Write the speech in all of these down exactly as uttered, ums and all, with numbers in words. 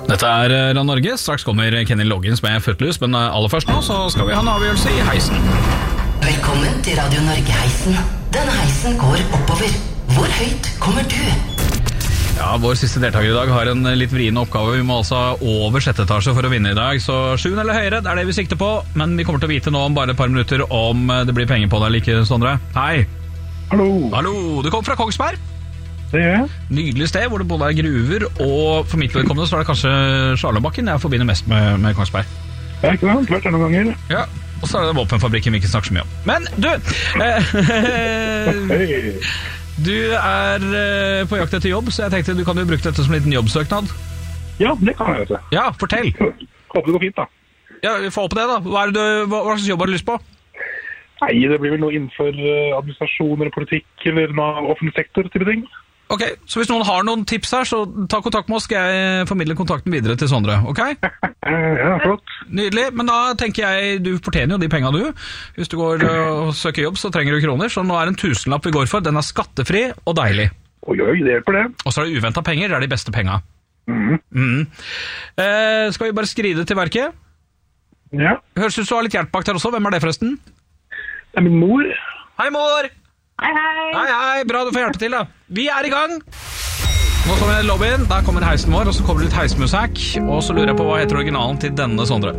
Dette er Radio Norge. Straks kommer Kenny Loggins med Footloose, men aller først nå så skal vi ha en avgjørelse i heisen. Velkommen til Radio Norge-heisen. Denne heisen går oppover. Hvor høyt kommer du? Ja, vår siste deltaker i dag har en litt vriende oppgave. Vi må altså over sjette etasje for å vinne i dag, så sjuende eller høyere, det er det vi sikter på. Men vi kommer til å vite nå om bare et par minutter om det blir penger på deg, like, Sondre. Hei. Hallo. Hallo, du kom fra Kongsberg? Det gjør jeg. Nydelig sted hvor det både er gruver, og for mitt vedkommende så er det kanskje Charlottenbakken jeg forbinder mest med, med Kongsberg. Ja, ikke sant? Vært det noen ganger. Ja, og så er det våpenfabrikken vi ikke snakker så mye om. Men du, eh, Hei. du er eh, på jakt etter jobb, så jeg tenkte du kan jo bruke dette som en liten jobbsøknad. Ja, det kan jeg, vet du. Ja, fortell. Håper det går fint, da. Ja, vi får håpe det da. Hva, er det du, hva, hva slags jobb har du lyst på? Nei, det blir vel noe innenfor eh, administrasjon eller politikk eller noe offentlig sektor type ting. Ok, så hvis noen har noen tips her, så ta kontakt med oss, skal jeg formidle kontakten videre til Sondre, ok? Ja, flott. Nydelig, men da tenker jeg, du fortjener jo de penger du. Hvis du går og søker jobb, så trenger du kroner, så nå er en tusenlapp vi går for. Den er skattefri og deilig. Oi, oi, det hjelper det. Og så er det uventet penger, det er de beste penga. Mhm. Mm. Eh, skal vi bare skride til verket? Ja, Høres ut som du har litt hjelp bak der også, hvem er det forresten? det er min mor. Hei mor! Hei, hei. Hei, hei, bra du får hjelpe til da. Vi er i gang. Nå står vi i lobbyen, der kommer heisen vår, og så kommer det litt heismusikk, og så lurer jeg på hva heter originalen til denne, Sondre.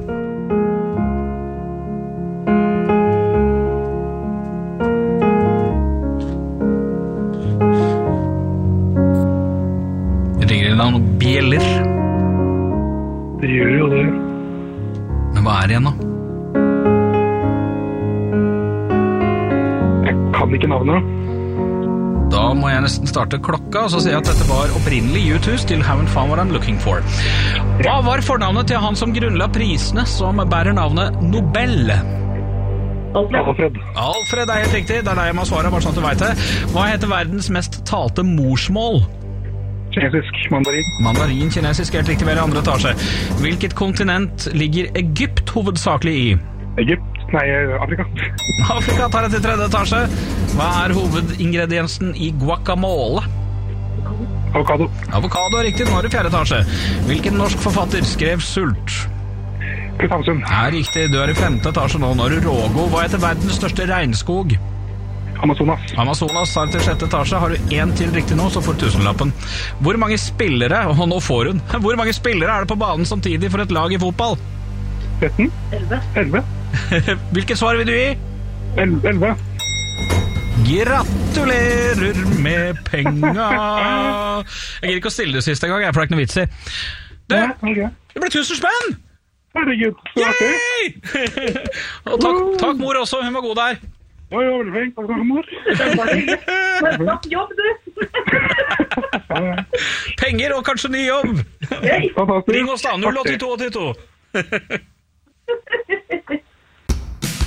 Det ringer inn noen bjeller. Det gjør jo det. Men hva er det igjen da? Jeg kan ikke navnet. Da må jeg nesten starte klokka, og så sier jeg at dette var opprinnelig U two, Still Haven't Found What I'm Looking For. Hva var fornavnet til han som grunnla prisene som bærer navnet Nobel? Alfred. Alfred er helt riktig, det er deg jeg må svare, bare sånn at du vet det. Hva heter verdens mest talte morsmål? Kinesisk mandarin. Mandarin, kinesisk, helt riktig, ved andre etasje. Hvilket kontinent ligger Egypt hovedsakelig i? Egypt. Nei, Afrika. Afrika tar det til tredje etasje. Hva er hovedingrediensen i guacamole? Avokado. Avokado er riktig, nå er det fjerde etasje. Hvilken norsk forfatter skrev Sult? Knut Hamsun. Er riktig, du er i femte etasje nå, nå er du Rågo. Hva heter verdens største regnskog? Amazonas. Amazonas tar til sjette etasje. Har du en til riktig nå, så får du tusenlappen. Hvor mange spillere, og nå får hun, hvor mange spillere er det på banen samtidig for et lag i fotball? tretten. elleve. Hvilket svar vil du gi? elleve. Gratulerer med penga. Jeg gir ikke å stille det siste gang, jeg får ikke noe vits i. Det, Ja, ok. det ble tusen spenn! Herregud, så artig. Yay! Og takk, takk mor også, hun var god der. Ja, ja, veldig flink. Takk skal mor. Flott jobb, du. Penger og kanskje ny jobb. Fantastisk. Ring oss da, null åtte to åtte to.